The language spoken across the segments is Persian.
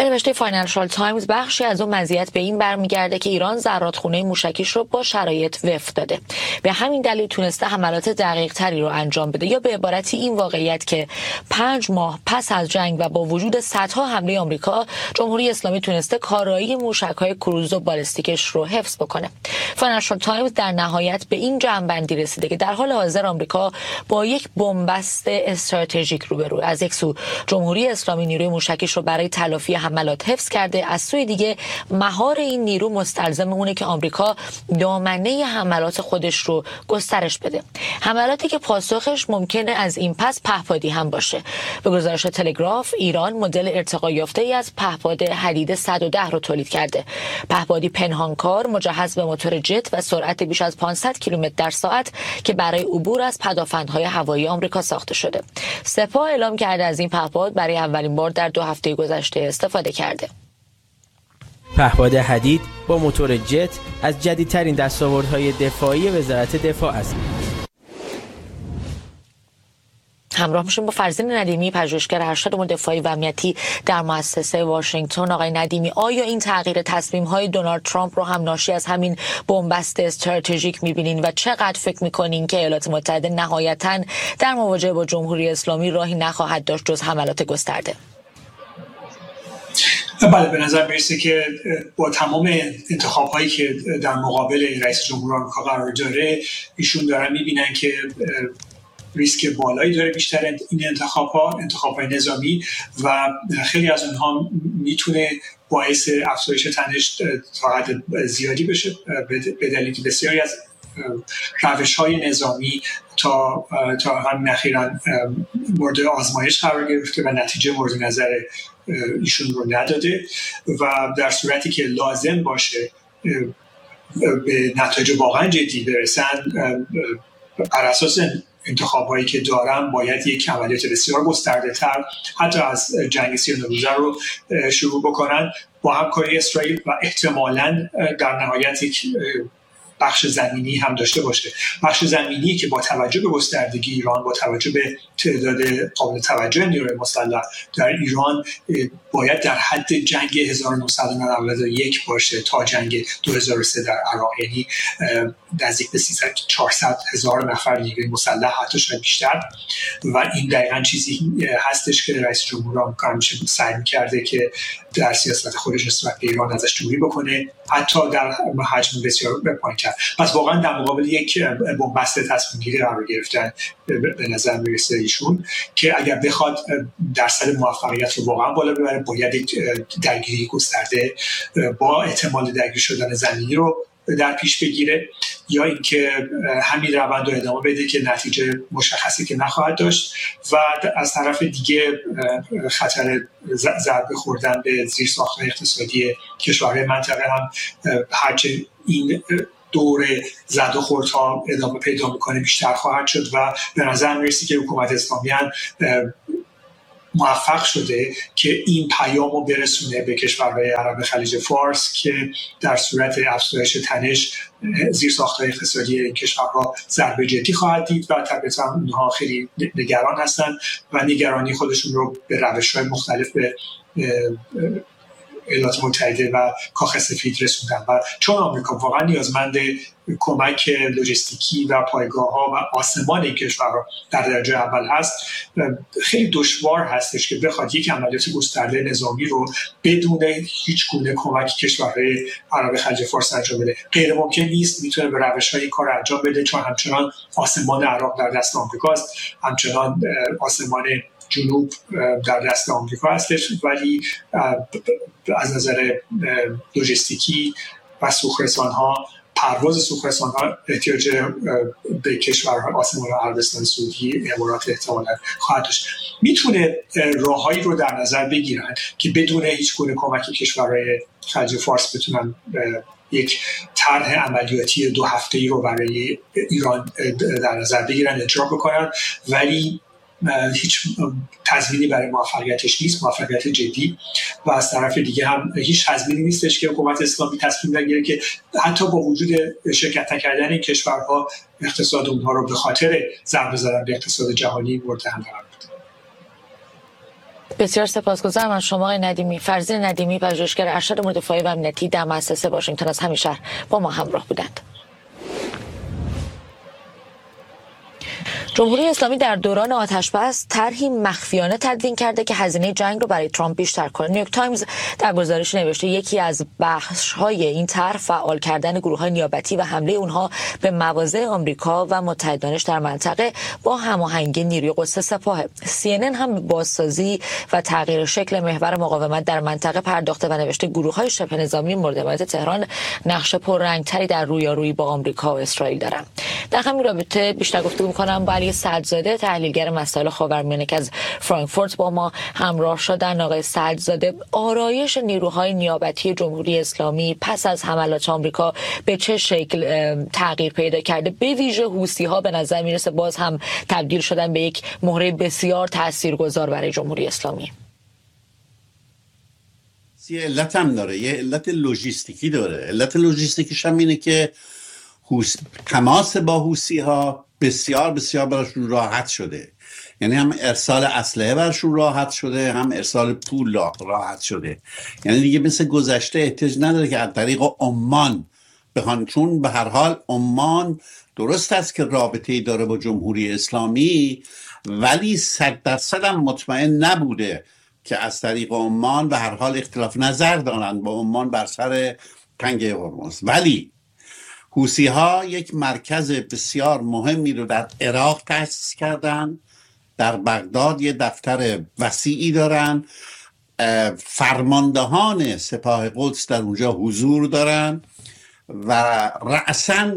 به نوشته فاینانشال تایمز بخشی از اون مزیت به این برمیگرده که ایران زرادخونه موشکیش رو با شرایط وفق داده. به همین دلیل تونسته حملات دقیق تری رو انجام بده، یا به عبارتی این واقعیت که 5 ماه پس از جنگ و با وجود صدها حمله آمریکا، جمهوری اسلامی تونسته کارایی موشک‌های کروز و بالستیکش رو حفظ بکنه. فاینانشال تایمز در نهایت به این جمع‌بندی رسیده که در حال حاضر آمریکا با یک بنبست استراتژیک روبرو. از یک سو جمهوری اسلامی نیروی موشکیش رو برای تلافی حملات حفظ کرده، از سوی دیگه مهار این نیرو مستلزم اونه که آمریکا دامنه حملات خودش رو گسترش بده، حملاتی که پاسخش ممکنه از این پس پهپادی هم باشه. به گزارش تلگراف، ایران مدل ارتقا یافته‌ای از پهپاد حدید 110 رو تولید کرده. پهپادی پنهانکار مجهز به موتور جت و سرعت بیش از 500 کیلومتر در ساعت که برای عبور از پدافندهای هوایی آمریکا ساخته شده. سپاه اعلام کرده از این پهپاد برای اولین بار در 2 هفته گذشته استفاده کرده. پهپاد حدید با موتور جت از جدیدترین دستاوردهای دفاعی وزارت دفاع است. همراه میشیم با فرزین ندیمی، پژوهشگر ارشد امور دفاعی و امنیتی در مؤسسه واشنگتن. آقای ندیمی، آیا این تغییر تصمیم‌های دونالد ترامپ رو هم ناشی از همین بنبست استراتژیک می‌بینین و چقدر فکر می‌کنین که ایالات متحده نهایتاً در مواجهه با جمهوری اسلامی راهی نخواهد داشت جز حملات گسترده؟ بله، به نظر میرسه که با تمام انتخاب‌هایی که در مقابل رئیس جمهور آمریکا قرار داره، ایشون دارن می‌بینن که ریسک بالایی داره بیشتر این انتخاب‌های نظامی و خیلی از اونها میتونه باعث افزایش تنش تا حد زیادی بشه، به دلیل که بسیاری از روش‌های نظامی تا همین اخیراً مورد آزمایش قرار گرفته و نتیجه مورد نظر ایشون رو نداده و در صورتی که لازم باشه به نتایج واقعا جدی برسن، بر اساس انتخابایی که دارن باید یک عملیات بسیار گسترده تر حتی از جنگ 39 روزه رو شروع بکنن با همکاری اسرائیل و احتمالاً در نهایت یک بخش زمینی هم داشته باشه. بخش زمینی که با توجه به گستردگی ایران، با توجه به تعداد قابل توجه نیروی مسلح در ایران، باید در حد جنگ 1991 باشه تا جنگ 2003 در عراق، یعنی نزدیک به 400 هزار نفر نیروی مسلح، حتی شاید بیشتر. و این دقیقاً چیزی هستش که رئیس جمهور آمریکا همیشه سعی می‌کرده که در سیاست خودش نسبت به ایران ازش دوری بکنه، حتی در حجم بسیار پایین‌تر. پس واقعا در مقابل یک بنبست تصمیم‌گیری قرار گرفتن به نظر میرسه ایشون که اگر بخواد درصد موفقیت رو واقعا بالا ببره، باید یک درگیری گسترده با احتمال درگیر شدن زمینی رو در پیش بگیره، یا اینکه همین روند رو ادامه بده که نتیجه مشخصی که نخواهد داشت و از طرف دیگه خطر ضربه خوردن به زیرساخت‌های اقتصادی کشورهای منطقه هم هرچه این دور زد و خوردها ادامه پیدا میکنه بیشتر خواهد شد و به نظر میرسه که حکومت اسلامی موفق شده که این پیام رو برسونه به کشورهای عرب خلیج فارس که در صورت افزایش تنش زیرساخت‌های اقتصادی این کشورها ضربه جدی خواهد دید و طبعاً اونها خیلی نگران هستن و نگرانی خودشون رو به روش‌های مختلف به ایالات متحده و کاخ سفید رسوندن و چون آمریکا واقعا نیازمند کمک لوجستیکی و پایگاه‌ها و آسمان این کشورها در درجه اول هست، خیلی دشوار هستش که بخواد یک عملیات گسترده نظامی رو بدون هیچ گونه کمک کشورهای عرب خلیج فارس انجام بده. غیر ممکن نیست، میتونه به روش‌های این کار انجام بده چون همچنان آسمان عراق در دست آمریکاست، همچنان آسمان جنوب در دست آمریکا هستش، ولی از نظر لوجستیکی و سوخرسان‌ها، پرواز سوخرسان‌ها احتیاج به کشورهای آسمان عربستان سعودی، امارات احتمالاً خواهد داشت. میتونه راههایی رو در نظر بگیرن که بدون هیچ گونه کمک کشورهای خلیج فارس بتونن یک طرح عملیاتی 2 هفته‌ای رو برای ایران در نظر بگیرن، اجرا بکنن، ولی هیچ تضمینی برای موفقیتش نیست، موفقیت جدی. و از طرف دیگه هم هیچ تضمینی نیستش که حکومت اسلامی تصمیم بگیره که حتی با وجود شرکت نکردن این کشورها اقتصاد اونها رو به خاطر ضربه زدن به اقتصاد جهانی مورد حمله قرار بده. بسیار سپاسگزارم از شما آقای ندیمی. فرزین ندیمی، پژوهشگر ارشد امور دفاعی و امنیتی در مؤسسه واشنگتن از همین شهر با ما همراه بودند. جمهوری اسلامی در دوران آتش‌بس طرحی مخفیانه تدوین کرده که هزینه جنگ رو برای ترامپ بیشتر کنه. نیویورک تایمز در گزارش نوشته یکی از بخش‌های این طرح فعال کردن گروه‌های نیابتی و حمله اونها به مواضع آمریکا و متحدانش در منطقه با هماهنگی نیروی قدس سپاه. CNN هم به بازسازی و تغییر شکل محور مقاومت در منطقه پرداخته و نوشته گروه‌های شبه نظامی مورد حمایت تهران نقش پررنگ‌تری در رویارویی با آمریکا و اسرائیل دارند. در همین رابطه بیشتر گفتگو می‌کنم با علی سعدزاده، تحلیلگر مسائل خاورمیانه که از فرانکفورت با ما همراه شدن. آقای سعدزاده، آرایش نیروهای نیابتی جمهوری اسلامی پس از حملات آمریکا به چه شکل تغییر پیدا کرده؟ به ویژه حوثی‌ها به نظر میرسه باز هم تبدیل شدن به یک مهره بسیار تاثیرگذار برای جمهوری اسلامی. یه علت هم داره، یه علت لوجستیکی داره. علت لوجستیکیش هم اینه که تماس با حوثی‌ها بسیار بسیار براشون راحت شده. یعنی هم ارسال اسلحه براشون راحت شده، هم ارسال پول راحت شده. یعنی دیگه مثل گذشته احتیاج نداره که از طریق عمان بخوان، چون به هر حال عمان درست است که رابطه‌ای داره با جمهوری اسلامی، ولی 100% هم مطمئن نبوده که از طریق عمان به هر حال اختلاف نظر دارن با عمان بر سر تنگه هرمز. ولی حوثی‌ها یک مرکز بسیار مهمی رو در عراق تأسیس کردن، در بغداد یه دفتر وسیعی دارن، فرماندهان سپاه قدس در اونجا حضور دارن و رأساً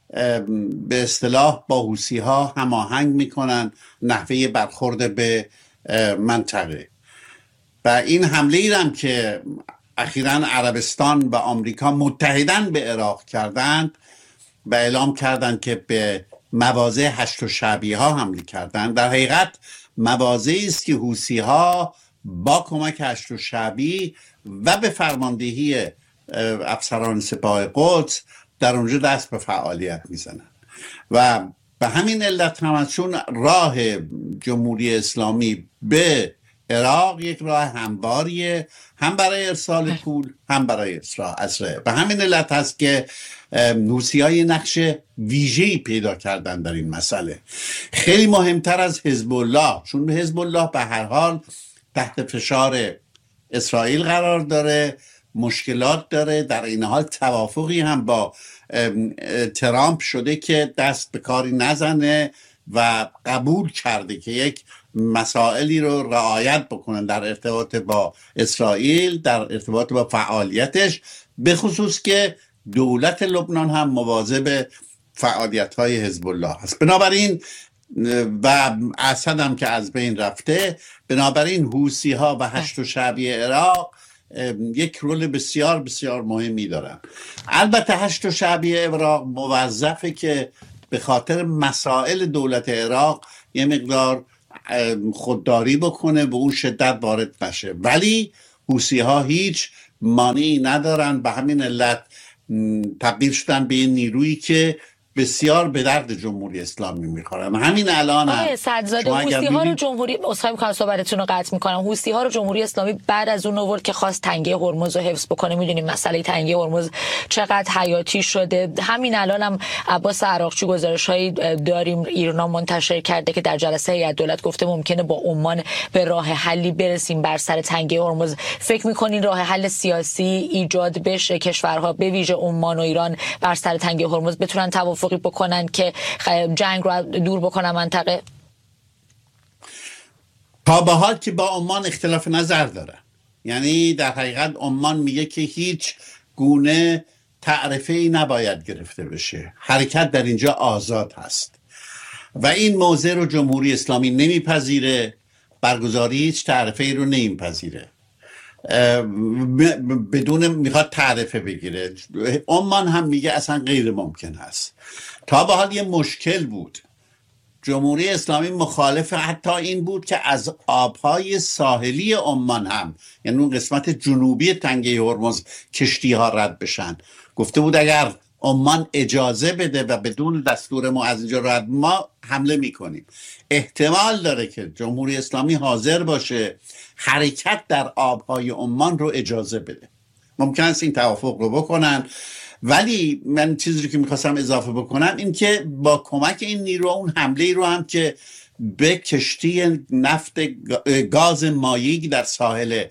به اصطلاح با حوثی‌ها هماهنگ میکنن نحوه برخورد به منطقه. و این حمله ای هم که اخیراً عربستان و آمریکا متحداً به عراق کردند و اعلام کردند که به مواضع هشت شعبیه ها حمله کردند، در حقیقت مواضعی است که حوثی‌ها با کمک هشت شعبی و به فرماندهی افسران سپاه قدس در اونجا دست به فعالیت میزنند. و به همین علت هم چون راه جمهوری اسلامی به عراق یک راه همواریه، هم برای ارسال پول هم برای اسلحه. به همین علت هست که حوثی‌ها نقش ویژه‌ای پیدا کردن در این مسئله، خیلی مهمتر از حزب الله، چون حزب الله به هر حال تحت فشار اسرائیل قرار داره، مشکلات داره، در این حال توافقی هم با ترامپ شده که دست به کاری نزنه و قبول کرده که یک مسائلی رو رعایت بکنن در ارتباط با اسرائیل، در ارتباط با فعالیتش، به خصوص که دولت لبنان هم مواظب فعالیت‌های حزب الله هست. بنابراین و اسد هم که از بین رفته، بنابراین حوثی‌ها و هشت شعبیه عراق یک رول بسیار بسیار مهمی دارن. البته هشت شعبیه عراق موظفه که به خاطر مسائل دولت عراق یه مقدار خودداری بکنه، به اون شدت وارد نشه، ولی حوثی‌ها هیچ مانعی ندارن. به همین علت تبدیل شدن به این نیرویی که بسیار به درد جمهوری اسلامی میخورن. همین الان آقای سعدزاده، حوثی‌ها رو جمهوری اسخای می‌کنم صحبتتون رو قطع می‌کنم، حوثی‌ها رو جمهوری اسلامی بعد از اون آورد که خواست تنگه هرمز رو حفظ بکنه. می‌دونیم مسئله تنگه هرمز چقدر حیاتی شده. همین الان هم عباس عراقچی گزارش‌هایی داریم ایران منتشر کرده که در جلسه هیئت دولت گفته ممکنه با عمان به راه حلی برسیم بر سر تنگه هرمز. فکر می‌کنین راه حل سیاسی ایجاد بشه، کشورها به ویژه عمان و ایران بر سر تنگه هرمز بتونن توافقی بکنن که جنگ رو دور بکنن منطقه؟ تا به حال که با عمان اختلاف نظر داره، یعنی در حقیقت عمان میگه که هیچ گونه تعرفه‌ای نباید گرفته بشه، حرکت در اینجا آزاد هست و این موضع رو جمهوری اسلامی نمیپذیره، برگزاری هیچ تعرفه‌ای رو نمیپذیره، بدون میخواد تعرفه بگیره. عمان هم میگه اصلا غیر ممکن هست. تا به حال یه مشکل بود، جمهوری اسلامی مخالف حتی این بود که از آبهای ساحلی عمان هم، یعنی اون قسمت جنوبی تنگه هرمز، کشتی ها رد بشن. گفته بود اگر عمان اجازه بده و بدون دستور ما از اینجا راحت ما حمله میکنیم، احتمال داره که جمهوری اسلامی حاضر باشه حرکت در آبهای عمان رو اجازه بده. ممکن است این توافق رو بکنن، ولی من چیزی که میخواستم اضافه بکنم این که با کمک این نیرو اون حمله رو هم که به کشتی نفت گاز مایع در ساحل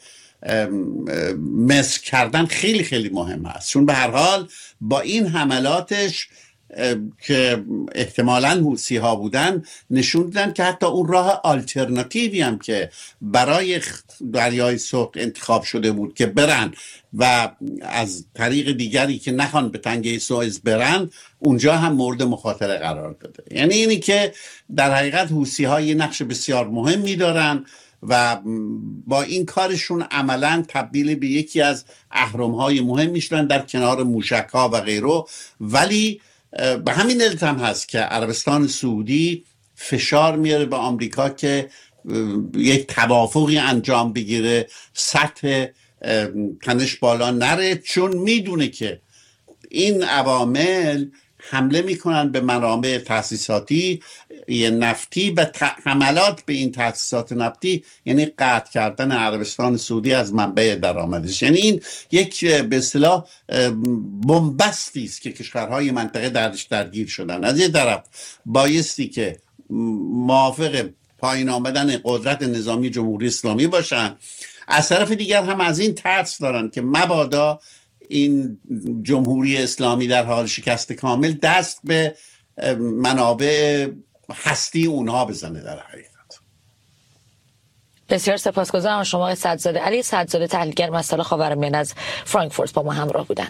مصر کردن خیلی خیلی مهم است، چون به هر حال با این حملاتش که احتمالاً حوثی ها بودن نشون دادن که حتی اون راه آلترناتیوی هم که برای دریای سرخ انتخاب شده بود که برن و از طریق دیگری که نخوان به تنگه سوئز برن، اونجا هم مورد مخاطره قرار داده. یعنی اینی که در حقیقت حوثی ها یه نقش بسیار مهمی دارن و با این کارشون عملاً تبدیل به یکی از اهرم‌های مهم میشن در کنار موشک‌ها و غیره. ولی به همین دلیل هم هست که عربستان سعودی فشار میاره به آمریکا که یک توافقی انجام بگیره، سطح تنش بالا نره، چون میدونه که این عوامل حمله میکنن به منابع تأسیساتی نفتی و حملات به این تأسیسات نفتی یعنی قطع کردن عربستان سعودی از منبع درآمدش. یعنی این یک به اصطلاح بنبستی است که کشورهای منطقه درش درگیر شدن. از یه طرف بایستی که موافق پایین آمدن قدرت نظامی جمهوری اسلامی باشن، از طرف دیگر هم از این ترس دارن که مبادا این جمهوری اسلامی در حال شکست کامل دست به منابع هستی اونها بزنه. در حقیقت بسیار سپاسگزارم شما صدزاده. علی صدزاده، تحلیلگر مسائل خاورمیانه از فرانکفورت با ما همراه بودن.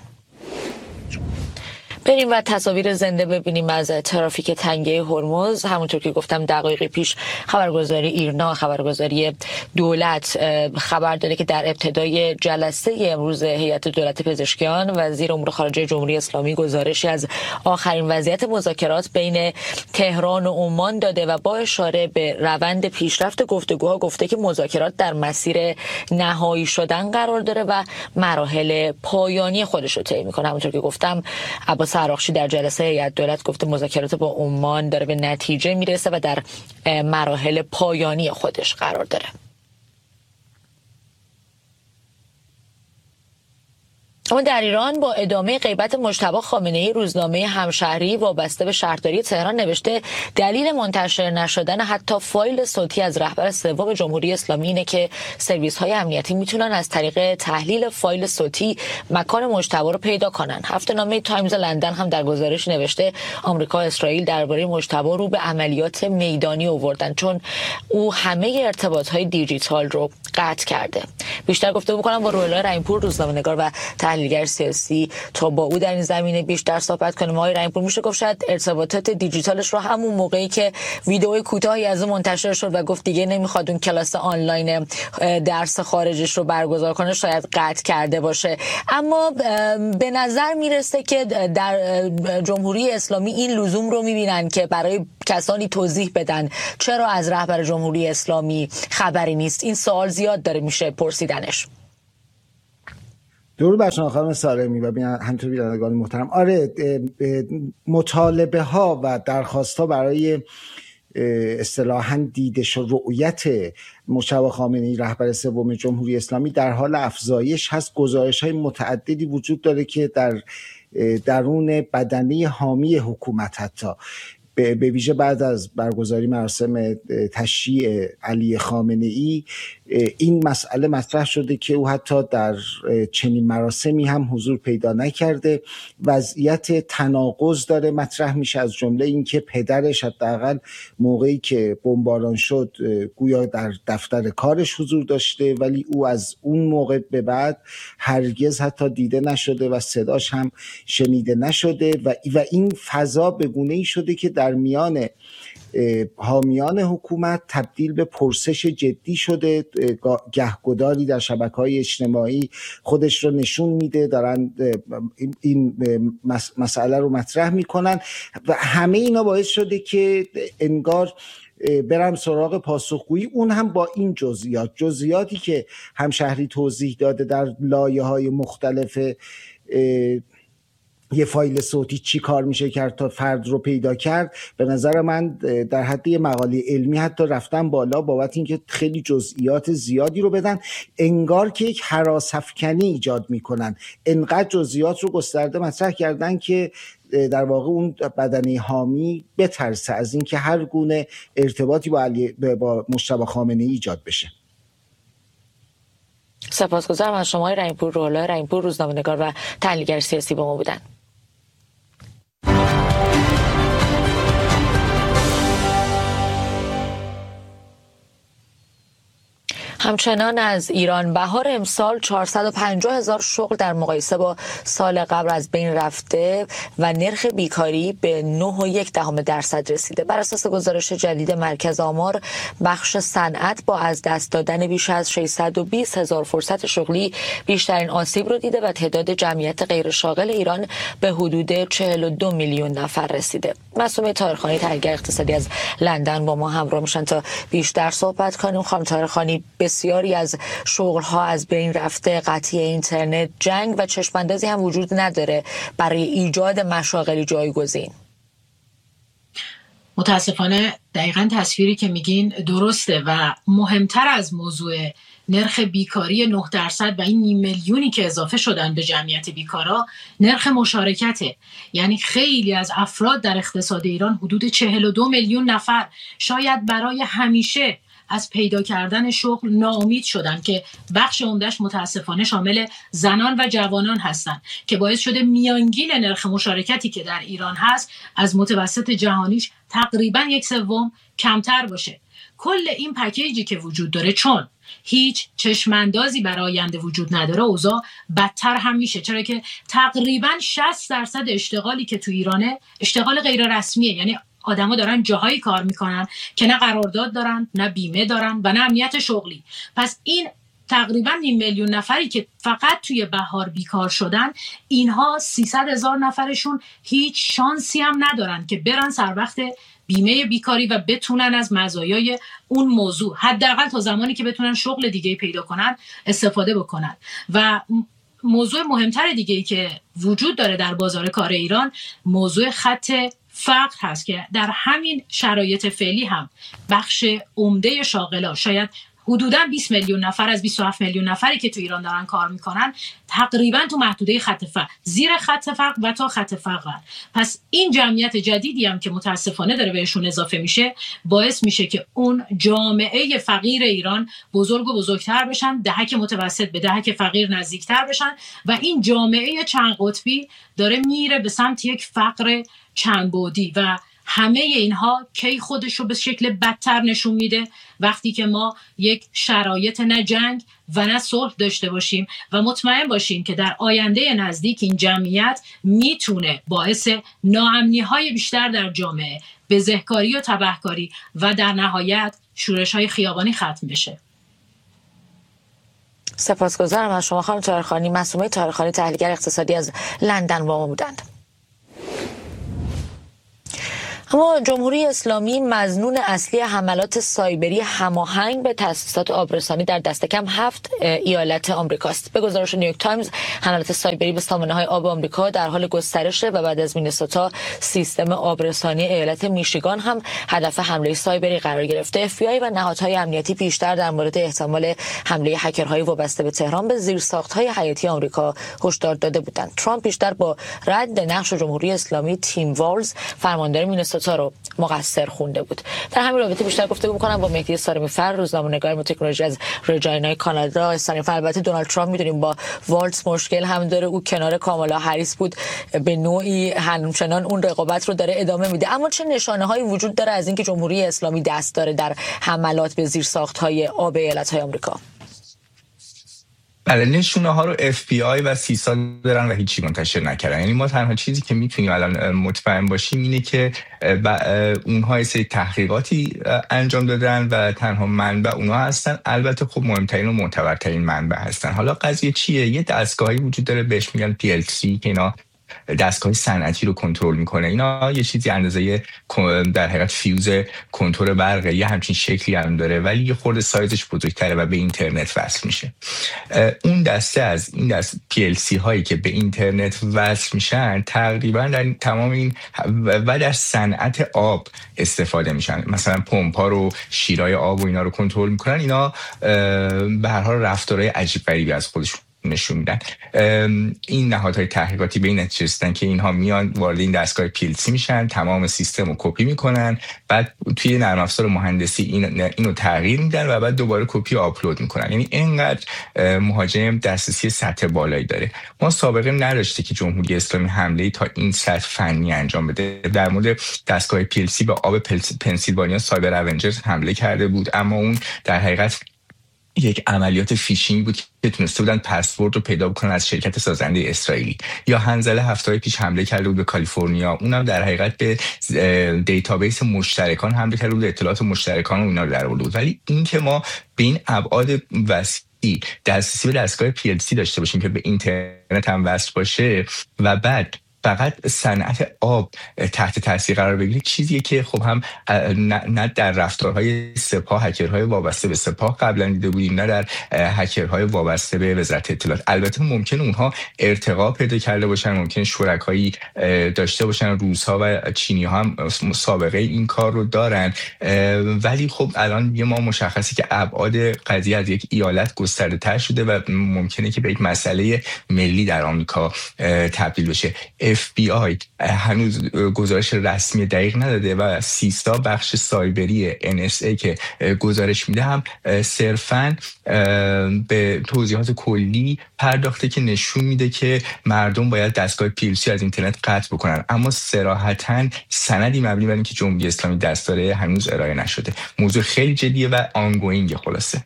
بریم و تصاویر زنده ببینیم از ترافیک تنگه هرمز. همونطور که گفتم دقایق پیش خبرگزاری ایرنا، خبرگزاری دولت خبر داده که در ابتدای جلسه امروز هیئت دولت پزشکیان وزیر امور خارجه جمهوری اسلامی گزارشی از آخرین وضعیت مذاکرات بین تهران و عمان داده و با اشاره به روند پیشرفت گفتگوها گفته که مذاکرات در مسیر نهایی شدن قرار داره و مراحل پایانی خودش رو طی می‌کنه. همونطور که گفتم عباس عراقچی در جلسه هیئت دولت گفته مذاکرات با عمان داره به نتیجه میرسه و در مراحل پایانی خودش قرار داره. اما در ایران با ادامه غیبت مجتبی خامنه‌ای، روزنامه همشهری وابسته به شهرداری تهران نوشته دلیل منتشر نشدن حتی فایل صوتی از رهبر سوم جمهوری اسلامی اینه که سرویس‌های امنیتی میتونن از طریق تحلیل فایل صوتی مکان مجتبی رو پیدا کنن. هفته‌نامه تایمز لندن هم در گزارش نوشته آمریکا و اسرائیل درباره مجتبی رو به عملیات میدانی آوردن چون او همه ارتباطات دیجیتال رو قطع کرده. بیشتر گفتگو می‌کنم با روح‌الله رحیم‌پور، روزنامه‌نگار و تحلیلگر سیاسی، تا با او در این زمینه بیشتر صحبت کنیم. آقای رحیم‌پور، میشه گفت شاید ارتباطات دیجیتالش رو همون موقعی که ویدئوی کوتاهی از اون منتشر شد و گفت دیگه نمیخواد اون کلاس آنلاین درس خارجش رو برگزار کنه شاید قطع کرده باشه. اما به نظر میرسه که در جمهوری اسلامی این لزوم رو میبینن که برای کسانی توضیح بدن چرا از رهبر جمهوری اسلامی خبری نیست. این سوال زیاد داره میشه پرسیدنش. درود بر شما خانم سارمی و همینطور بینندگان محترم. آره، مطالبه ها و درخواست ها برای اصطلاحاً دیدش و رؤیت مجتبی خامنه‌ای رهبر سوم جمهوری اسلامی در حال افزایش هست. گزارش های متعددی وجود داره که در درون بدنه حامی حکومت حتی به ویژه بعد از برگزاری مراسم تشییع علی خامنه‌ای این مسئله مطرح شده که او حتی در چنین مراسمی هم حضور پیدا نکرده. وضعیت تناقض داره مطرح میشه، از جمله این که پدرش حداقل موقعی که بمباران شد گویا در دفتر کارش حضور داشته ولی او از اون موقع به بعد هرگز حتی دیده نشده و صداش هم شنیده نشده و این فضا به گونه‌ای شده که در میان حامیان حکومت تبدیل به پرسش جدی شده. گهگداری در شبکه‌های اجتماعی خودش رو نشون میده، دارن این مسئله رو مطرح میکنن و همه اینا باعث شده که انگار برم سراغ پاسخگویی، اون هم با این جزئیاتی که همشهری توضیح داده در لایه‌های مختلف یه فایل صوتی چی کار میشه کرد تا فرد رو پیدا کرد، به نظر من در حد یه مقاله علمی حتی رفتن بالا بابت اینکه خیلی جزئیات زیادی رو بدن، انگار که یک هراس‌افکنی ایجاد میکنن، انقدر جزئیات رو گسترده مطرح کردن که در واقع اون بدنه حامی بترسه از اینکه هر گونه ارتباطی با مجتبی خامنه‌ای ایجاد بشه. سپاسگزارم از شما رحیم‌پور، روح‌الله رحیم‌پور، روزنامه‌نگار و تحلیلگر سیاسی با ما بودن. همچنان از ایران، بهار امسال 450,000 شغل در مقایسه با سال قبل از بین رفته و نرخ بیکاری به 9.1% رسیده. بر اساس گزارش جدید مرکز آمار، بخش صنعت با از دست دادن بیش از 620,000 فرصت شغلی بیشترین آسیب رو دیده و تعداد جمعیت غیر شاغل ایران به حدود 42 میلیون نفر رسیده. معصومه طاهرخانی، تحلیلگر اقتصادی از لندن با ما همراه میشن تا بیشتر صحبت کنیم. خانم طاهرخانی، بسیاری از شغل‌ها از بین رفته، قطعی اینترنت، جنگ و چشم‌اندازی هم وجود نداره برای ایجاد مشاغلی جایگزین. متاسفانه دقیقاً تصویری که میگین درسته و مهمتر از موضوع نرخ بیکاری 9% و این 500,000 که اضافه شدن به جمعیت بیکارا، نرخ مشارکته. یعنی خیلی از افراد در اقتصاد ایران، حدود 42 میلیون نفر، شاید برای همیشه از پیدا کردن شغل ناامید شدن که بخش عمده‌اش متاسفانه شامل زنان و جوانان هستند که باعث شده میانگین نرخ مشارکتی که در ایران هست از متوسط جهانیش تقریباً 1/3 کمتر باشه. کل این پکیجی که وجود داره، چون هیچ چشماندازی برای آینده وجود نداره، اوضاع بدتر هم میشه، چرا که تقریباً 60% اشتغالی که تو ایرانه اشتغال غیر رسمیه. یعنی آدما دارن جاهایی کار میکنن که نه قرارداد دارن، نه بیمه دارن و نه امنیت شغلی. پس این تقریبا 500,000 نفری که فقط توی بهار بیکار شدن، اینها 300,000 نفرشون هیچ شانسی هم ندارن که برن سر وقت بیمه بیکاری و بتونن از مزایای اون موضوع، حداقل تا زمانی که بتونن شغل دیگه پیدا کنن، استفاده بکنن. و موضوع مهمتر دیگه‌ای که وجود داره در بازار کار ایران، موضوع خط فقر هست که در همین شرایط فعلی هم بخش عمده شاغلا، شاید حدوداً 20 میلیون نفر از 27 میلیون نفری که تو ایران دارن کار میکنن، تقریباً تو محدوده خط فقر، زیر خط فقر و تا خط فقر. پس این جمعیت جدیدی هم که متاسفانه داره بهشون اضافه میشه، باعث میشه که اون جامعه فقیر ایران بزرگ و بزرگتر بشن، دهک متوسط به دهک فقیر نزدیکتر بشن و این جامعه چند قطبی داره میره به سمت یک فقر چند بعدی و همه اینها کی خودش رو به شکل بدتر نشون میده وقتی که ما یک شرایط نه جنگ و نه صلح داشته باشیم و مطمئن باشیم که در آینده نزدیک این جمعیت میتونه باعث ناامنی‌های بیشتر در جامعه، بزهکاری و تبهکاری و در نهایت شورش‌های خیابانی ختم بشه. سپاسگزارم از شما خانم طاهرخانی. معصومه طاهرخانی، تحلیلگر اقتصادی از لندن با ما بودند. اما جمهوری اسلامی مظنون اصلی حملات سایبری هماهنگ به تأسیسات آبرسانی در دست کم 7 ایالت آمریکاست. به گزارش نیویورک تایمز، حملات سایبری به سامانه‌های آب آمریکا در حال گسترشه و بعد از مینسوتا، سیستم آبرسانی ایالت میشیگان هم هدف حمله سایبری قرار گرفته. FBI و نهادهای امنیتی پیشتر در مورد احتمال حمله هکرهای وابسته به تهران به زیرساخت‌های حیاتی آمریکا هشدار داده بودند. ترامپ پیشتر با رد نقش جمهوری اسلامی، تیم والز، فرماندار مینسوتا رو مقصر خونده بود. در همین رابطه بیشتر گفتگو می‌کنم با مهدی سارمی‌فر، روزنامه‌نگار تکنولوژی از رجاینا کانادا. سارمی‌فر، البته دونالد ترامپ می‌دونیم با والز مشکل هم داره، او کنار کامالا هریس بود، به نوعی همچنان اون رقابت رو داره ادامه میده. اما چه نشانه‌هایی وجود داره از اینکه جمهوری اسلامی دست داره در حملات به زیرساخت‌های آب ایالت‌های آمریکا؟ بله، نشونه ها رو FBI و سیسا دارن و هیچی منتشر نکردن. یعنی ما تنها چیزی که میتونیم الان مطمئن باشیم اینه که اونها یه سری تحقیقاتی انجام دادن و تنها منبع اونها هستن. البته خب مهمترین و معتبرترین منبع هستن. حالا قضیه چیه؟ یه دستگاهی وجود داره بهش میگن PLC که اینا دستگاه صنعتی رو کنترل میکنه. اینا یه چیزی اندازه در حقیقت فیوز کنترل برق، یه همچین شکلی هم داره ولی یه خورده سایزش بزرگتره و به اینترنت وصل میشه. اون دسته از این دست PLC هایی که به اینترنت وصل میشن تقریبا در تمام این و در صنعت آب استفاده میشن. مثلا پمپ‌ها رو، شیرای آب و اینا رو کنترل میکنن. اینا به هر حال رفتارهای عجیب غریبی از خودشون نشون میدن. این نهادهای تحقیقاتی به این نتیجه رسیدن که اینها میان وارد این دستگاه PLC میشن، تمام سیستم رو کپی میکنن، بعد توی نرم افزار مهندسی اینو تغییر میدن و بعد دوباره کپی آپلود میکنن. یعنی اینقدر مهاجم دسترسی سطح بالایی داره. ما سابقه نداشته که جمهوری اسلامی حمله تا این سطح فنی انجام بده. در مورد دستگاه PLC به آب پنسیلوانیا سایبر اونجرز حمله کرده بود، اما اون در حقیقت یک عملیات فیشینگ بود که تونسته بودن پسورد رو پیدا بکنن از شرکت سازنده اسرائیلی. یا هنزله هفته‌های پیش حمله کرده بود به کالیفرنیا، اونم در حقیقت به دیتابیس مشترکان حمله کرده بود، اطلاعات مشترکان و اینا رو درآورده بود. ولی این که ما به این ابعاد وسیع دسترسی به دستگاه PLC داشته باشیم که به اینترنت هم وصل باشه و بعد فقط صنعت آب تحت تاثیر قرار بگیره، چیزیه که خب هم نه در رفتارهای سپاه، هکرهای وابسته به سپاه قبلا دیده بودیم، نه در هکرهای وابسته به وزارت اطلاعات. البته ممکنه اونها ارتقا پیدا کرده باشن، ممکنه شرکایی داشته باشن، روس‌ها و چینی‌ها هم سابقه این کار رو دارن، ولی خب الان یه ما مشخصه که ابعاد قضیه از یک ایالت گسترده‌تر شده و ممکنه که به یک مسئله ملی در آمریکا تبدیل بشه. FBI هنوز گزارش رسمی دقیق نداده و سیستا بخش سایبری NSA که گزارش میده هم صرفاً به توضیحات کلی پرداخته که نشون میده که مردم باید دستگاه PLC از اینترنت قطع بکنن، اما صراحتاً سندی مبنی بر اینکه جمهوری اسلامی دست داره هنوز ارائه نشده. موضوع خیلی جدیه و آنگوینگ خلاصه.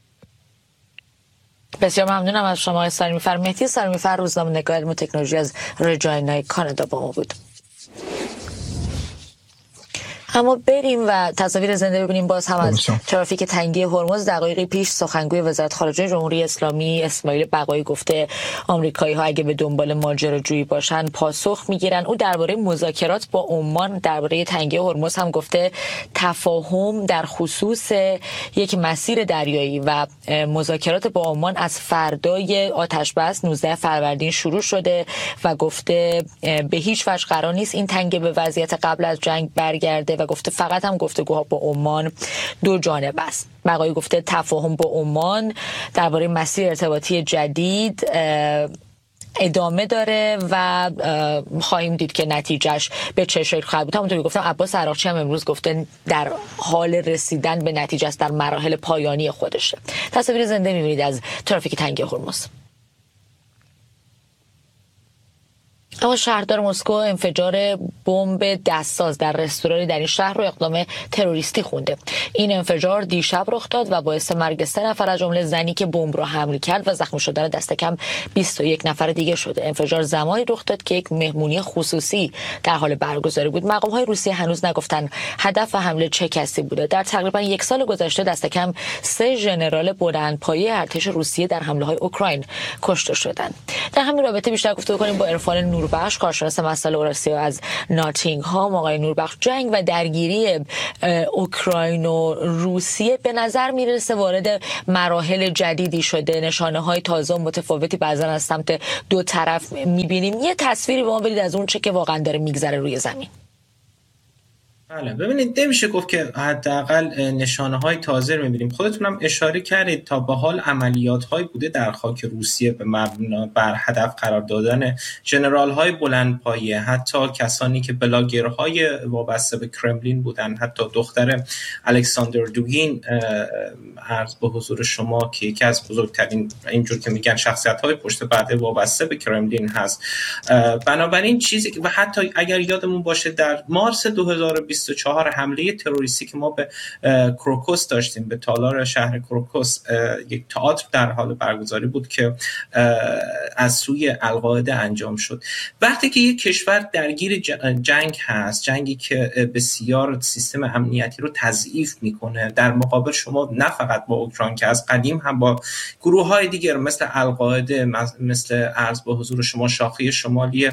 بسیار ممنونم از شما سرمیفر مهدی. سرمیفر روزنامه‌نگار علم و تکنولوژی از رجاینا کانادا با ما بود. اما بریم و تصاویر زنده ببینیم باز هم از ترافیک تنگی هرمز. دقایقی پیش سخنگوی وزارت خارجه جمهوری اسلامی اسماعیل بقایی گفته آمریکایی‌ها اگه به دنبال ماجراجویی باشن پاسخ میگیرن. او درباره مذاکرات با عمان درباره تنگی هرمز هم گفته تفاهم در خصوص یک مسیر دریایی و مذاکرات با عمان از فردای آتش‌بس 19 فروردین شروع شده و گفته به هیچ وجه قرار نیست این تنگه به وضعیت قبل از جنگ برگرده و گفته فقط هم گفتگوها با عمان دو جانبه است. بقایی گفته تفاهم با عمان درباره مسیر ارتباطی جدید ادامه داره و خواهیم دید که نتیجهش به چه شکل خواهد بود. همونطور که گفتم عباس عراقچی هم امروز گفته در حال رسیدن به نتیجه است، در مراحل پایانی خودشه. تصاویر زنده می‌بینید از ترافیک تنگی هرمز. اما شهردار مسکو انفجار بمب دستساز در رستورانی در این شهر رو اقدام تروریستی خونده. این انفجار دیشب رخ داد و باعث مرگ 3 نفر از جمله زنی که بمب رو حمل کرد و زخمی شدن دست کم 21 نفر دیگه شده. انفجار زمانی رخ داد که یک مهمونی خصوصی در حال برگزاری بود. مقام‌های روسیه هنوز نگفتن هدف حمله چه کسی بوده. در تقریبا یک سال گذشته دست کم 3 ژنرال بلندپایه ارتش روسیه در حمله‌های اوکراین کشته شدند. در همین رابطه بیشتر گفتگو کنیم با عرفان نوربخش، کارشناس مسائل اوراسیا از ناتینگهام. آقای نوربخش، جنگ و درگیری اوکراین و روسیه به نظر میرسه وارد مراحل جدیدی شده، نشانه‌های تازه و متفاوتی بعضا از سمت دو طرف می‌بینیم. یه تصویری به ما بدید از اون چه که واقعا داره میگذره روی زمین. بله، ببینید نمیشه گفت که حداقل نشانه‌های تازه می‌بینیم. خودتونم اشاره کردید تا به حال عملیات‌هایی بوده در خاک روسیه به مبنا بر هدف قرار دادن ژنرال‌های بلندپایه، حتی کسانی که بلاگرهای وابسته به کرملین بودن، حتی دختر الکساندر دوگین عرض به حضور شما که یکی از بزرگترین اینجور که میگن شخصیت‌های پشت پرده وابسته به کرملین هست. بنابراین چیزی و حتی اگر یادمون باشه در مارس 2022 2024 حمله تروریستی که ما به کروکوس داشتیم، به تالار شهر کروکوس، یک تئاتر در حال برگزاری بود که از سوی القاعده انجام شد. وقتی که یک کشور درگیر جنگ هست، جنگی که بسیار سیستم امنیتی رو تضعیف میکنه، در مقابل شما نه فقط با اوکراین که از قدیم هم با گروه‌های دیگر مثل القاعده، مثل عرض به حضور شما شاخه شمالی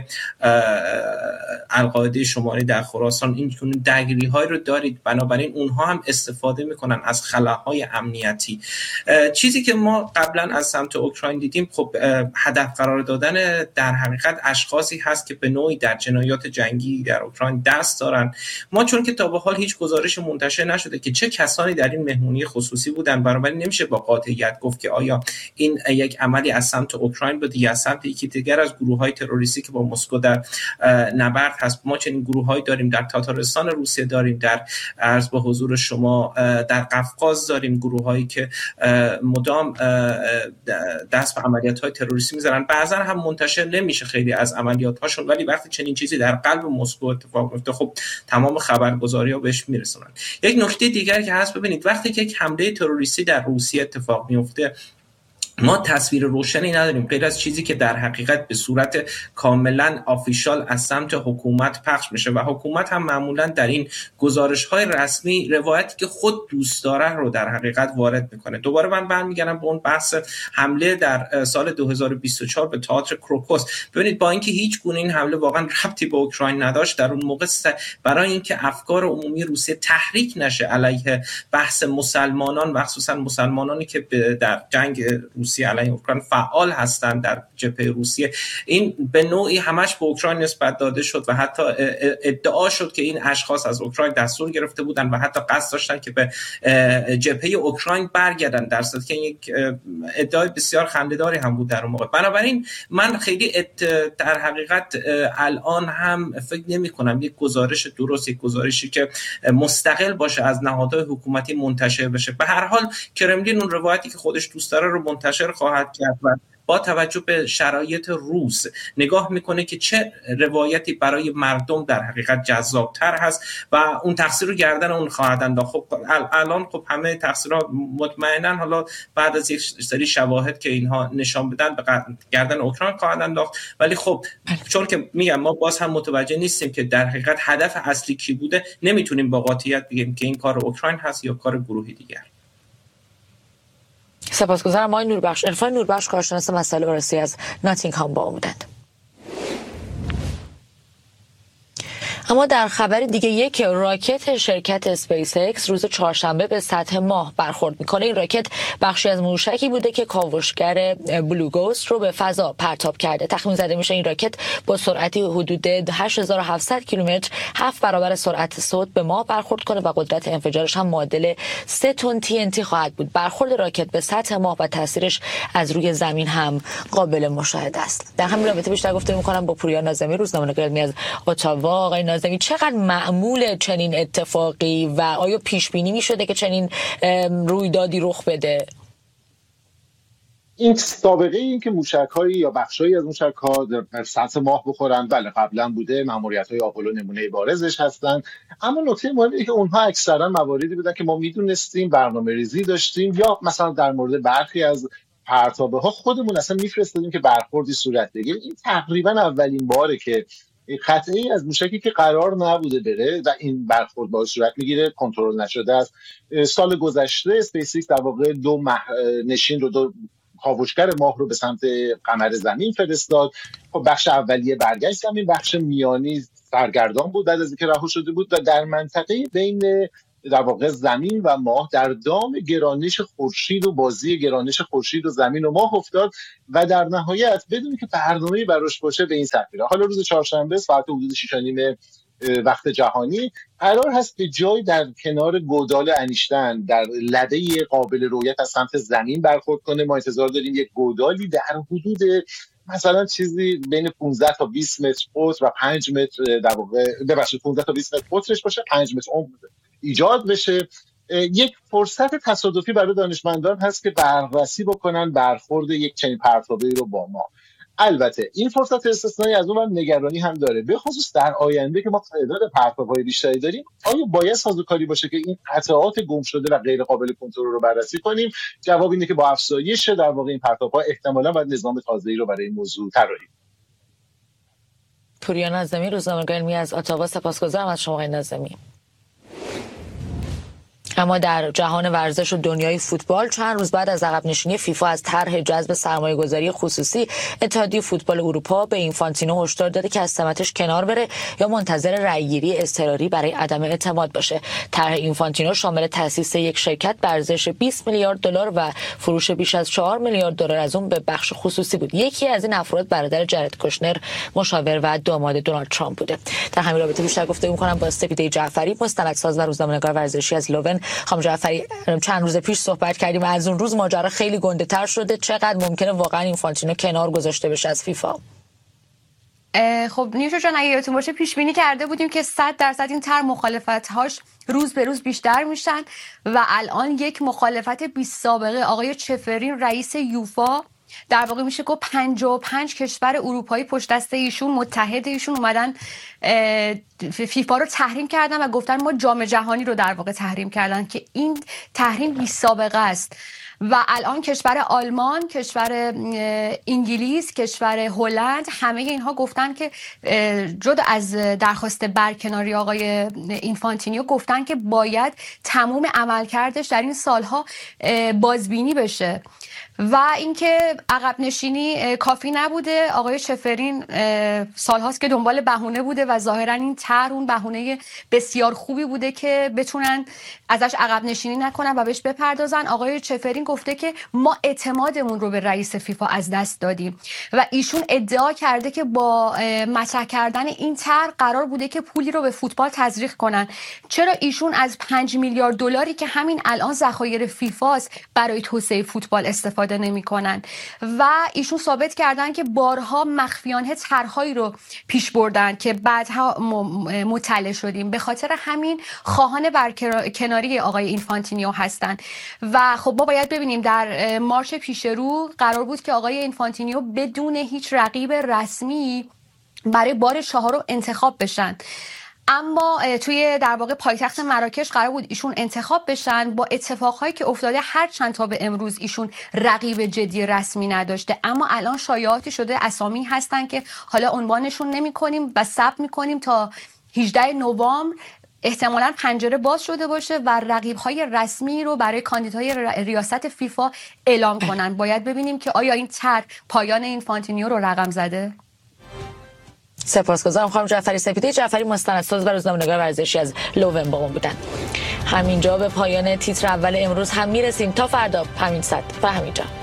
القاعده شمالی در خراسان، این درگیری‌های رو دارید. بنابراین اونها هم استفاده میکنن از خلاهای امنیتی. چیزی که ما قبلا از سمت اوکراین دیدیم، خب هدف قرار دادن در حقیقت اشخاصی هست که به نوعی در جنایات جنگی در اوکراین دست دارن. ما چون که تا به حال هیچ گزارش منتشر نشده که چه کسانی در این مهمونی خصوصی بودن، بنابراین نمیشه با قاطعیت گفت که آیا این یک عملی از سمت اوکراین بود یا از سمت یکی دیگر از گروه‌های تروریستی که با مسکو در نبرد هست. ما چنین گروه‌هایی داریم در تاتارستان روسیه، داریم در عرض به حضور شما در قفقاز، داریم گروه‌هایی که مدام دست به عملیات‌های تروریستی می‌ذارن. بعضا هم منتشر نمیشه خیلی از عملیات‌هاشون، ولی وقتی چنین چیزی در قلب مسکو اتفاق میفته، خب تمام خبرگزاری‌ها بهش میرسونن. یک نکته دیگر که هست، ببینید وقتی که یک حمله تروریستی در روسیه اتفاق میفته، ما تصویر روشنی نداریم غیر از چیزی که در حقیقت به صورت کاملا آفیشال از سمت حکومت پخش میشه و حکومت هم معمولا در این گزارش‌های رسمی روایتی که خود دوست داره رو در حقیقت وارد میکنه. دوباره من برمیگردم به اون بحث حمله در سال 2024 به تئاتر کروکوس. ببینید با اینکه هیچ گونه این حمله واقعا ربطی به اوکراین نداشت، در اون موقع برای اینکه افکار عمومی روسیه تحریک نشه علیه بحث مسلمانان و خصوصا مسلمانانی که در جنگ روسیه علیه اوکراین فعال هستند در جبهه روسیه، این به نوعی همش به اوکراین نسبت داده شد و حتی ادعا شد که این اشخاص از اوکراین دستور گرفته بودند و حتی قصد داشتن که به جبهه اوکراین برگردن، در صورتی که یک ادعای بسیار خنده‌داری هم بود در اون موقع. بنابراین من خیلی در حقیقت الان هم فکر نمی‌کنم یک گزارش درست، یک گزارشی که مستقل باشه از نهادهای حکومتی منتشر بشه. به هر حال کرملین اون روایتی که خودش دوست داره رو منتشر خواهد کرد و با توجه به شرایط روس نگاه میکنه که چه روایتی برای مردم در حقیقت جذابتر هست و اون تقصیر رو گردن اون خواهد انداخت. خب الان خب همه تقصیرها مطمئنا حالا بعد از یک سری شواهد که اینها نشان بدن به گردن اوکراین خواهد انداخت، ولی خب چون که میگم ما باز هم متوجه نیستیم که در حقیقت هدف اصلی کی بوده، نمیتونیم با قاطعیت بگیم که این کار اوکراین هست یا کار گروهی دیگر. سپاسگزارم آقای نوربخش. عرفان نوربخش، کارشناس مسائل وراثی از ناتینگهام با بودند. اما در خبر دیگه، یک راکت شرکت اسپیس ایکس روز چهارشنبه به سطح ماه برخورد میکنه. این راکت بخشی از موشکی بوده که کاوشگر بلو گوست رو به فضا پرتاب کرده. تخمین زده میشه این راکت با سرعتی حدود 8700 کیلومتر 7 برابر سرعت صوت به ماه برخورد کنه و قدرت انفجارش هم معادل 3 تن TNT خواهد بود. برخورد راکت به سطح ماه و تاثیرش از روی زمین هم قابل مشاهده است. در همین رابطه بیشتر گفتگو می‌کنم با پوریا ناظمی، روزنامه‌نگار علمی از اتاوا. آقای ناظمی، چقدر معمول چنین اتفاقی و آیا پیش بینی می‌شده که چنین رویدادی رخ بده؟ این سابقه این که موشک‌هایی یا بخشایی از موشک‌ها در سطح ماه بخورن، بله قبلا بوده. ماموریت‌های آپولو نمونه بارزش هستن، اما نکته مهمی اینه که اونها اکثرا مواردی بودن که ما میدونستیم، برنامه‌ریزی داشتیم، یا مثلا در مورد برخی از پرتابه‌ها خودمون اصلا میفرستادیم که برخوردی صورت بگیره. این تقریبا اولین باره که قطعه‌ای از موشکی که قرار نبوده بره و این برخورد با صورت میگیره، کنترل نشده است. سال گذشته اسپیس ایکس در واقع دو نشین رو، دو کاوشگر ماه رو به سمت قمر زمین فرستاد. خب بخش اولیه برگشت زمین، بخش میانی سرگردان بود بعد از اینکه رها شده بود و در منطقه بین در واقع زمین و ماه در دام گرانش خورشید و بازی گرانش خورشید و زمین و ماه افتاد و در نهایت بدون که برنامه‌ای براش باشه به این سطح میره. حالا روز چهارشنبه ساعت حدود 6:30 وقت جهانی قرار هست به جای در کنار گودال انیشتن در لبه قابل رؤیت از سمت زمین برخورد کنه. ما انتظار داریم یک گودالی در حدود مثلا چیزی بین 15 تا 20 متر قطر و 5 متر در واقع 15 تا 20 متر قطرش باشه، 5 متر عمق ایجاد بشه. یک فرصت تصادفی برای دانشمندان هست که بررسی بکنن برخورد یک چنین پرتابه‌ای رو با ما. البته این فرصت استثنایی از اون نگرانی هم داره، به خصوص در آینده که ما تعداد پرتاب‌های بیشتری داریم. آیا باید سازوکاری باشه که این قطعات گم شده و غیر قابل کنترل رو بررسی کنیم؟ جواب اینه که با افزایش در واقع این پرتاب‌ها احتمالاً باید نظام تازه‌ای رو برای این موضوع طراحی. پوریا ناظمی، روزنامه‌نگار علمی از اتاوا، سپاسگزارم از شما آقای ناظمی. اما در جهان ورزش و دنیای فوتبال چند روز بعد از عقب نشینی فیفا از طرح جذب سرمایه‌گذاری خصوصی، اتحادیه فوتبال اروپا به اینفانتینو هشدار داده که از سمتش کنار بره یا منتظر رأیگیری اضطراری برای عدم اعتماد باشه. طرح اینفانتینو شامل تأسیس یک شرکت به ارزش 20 میلیارد دلار و فروش بیش از 4 میلیارد دلار از اون به بخش خصوصی بود. یکی از این افراد برادر جرد کشنر، مشاور و داماد دونالد ترامپ بوده. در همین رابطه بیشتر گفتگو می‌کنم با سپیده جعفری، مستندساز و روزنامه‌نگار ورزشی از لوون. خانم جعفری، چند روز پیش صحبت کردیم، از اون روز ماجرا خیلی گنده‌تر شده. چقدر ممکنه واقعا اینفانتینو کنار گذاشته بشه از فیفا؟ خب نیوشا جان، اگه یادتون باشه پیش بینی کرده بودیم که 100% این طرح مخالفت‌هاش روز به روز بیشتر میشن و الان یک مخالفت بی سابقه آقای چفرین رئیس یوفا، در واقع میشه گفت 55 کشور اروپایی پشت دست ایشون، متحد ایشون، اومدن فیفا رو تحریم کردن و گفتن ما جام جهانی رو در واقع تحریم کردن که این تحریم بی سابقه است. و الان کشور آلمان، کشور انگلیس، کشور هلند، همه اینها گفتن که جدا از درخواست برکناری آقای اینفانتینیو، گفتن که باید تمام عملکردش در این سالها بازبینی بشه و اینکه عقب نشینی کافی نبوده. آقای چفرین سالهاست که دنبال بهونه بوده و ظاهرا این طرح اون بهونه بسیار خوبی بوده که بتونن ازش عقب نشینی نکنن و بهش بپردازن. آقای چفرین گفته که ما اعتمادمون رو به رئیس فیفا از دست دادیم و ایشون ادعا کرده که با مطرح کردن این طرح قرار بوده که پولی رو به فوتبال تزریق کنن. چرا ایشون از 5 میلیارد دلاری که همین الان ذخایر فیفاست برای توسعه فوتبال استفاده نمی‌کنن؟ و ایشون ثابت کردن که بارها مخفیانه طرح‌هایی رو پیش بردن که بعدها مطلع شدیم. به خاطر همین خواهان برکناری آقای اینفانتینیو هستن و خب ما باید ببینیم در مارچ پیش رو قرار بود که آقای اینفانتینیو بدون هیچ رقیب رسمی برای بار 4 انتخاب بشن، اما توی در واقع پایتخت مراکش قرار بود ایشون انتخاب بشن. با اتفاقهایی که افتاده هر چند تا به امروز ایشون رقیب جدی رسمی نداشته، اما الان شایعاتی شده اسامی هستن که حالا عنوانشون نمی‌کنیم و ثبت می‌کنیم تا 18 نوامبر احتمالاً پنجره باز شده باشه و رقیب‌های رسمی رو برای کاندیدای ریاست فیفا اعلام کنن. باید ببینیم که آیا این طرح پایان اینفانتینیو رو رقم زده؟ سپاسگزارم خانم جعفری. سپیده جعفری، مستندساز و روزنامه‌نگار ورزشی از لوون با ما بودن. همینجا به پایان تیتر اول امروز هم میرسیم. تا فردا همین ساعت و همینجا.